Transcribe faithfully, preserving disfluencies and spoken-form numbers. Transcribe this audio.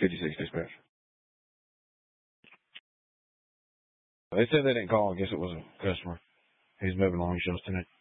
fifty-six dispatch. They said they didn't call. I guess it was a customer. He's moving along. He showed us tonight.